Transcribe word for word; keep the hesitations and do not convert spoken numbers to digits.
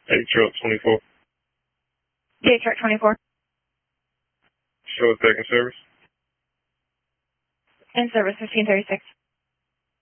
Hey, truck twenty-four. J truck twenty-four. Show us back in service. In service fifteen thirty-six.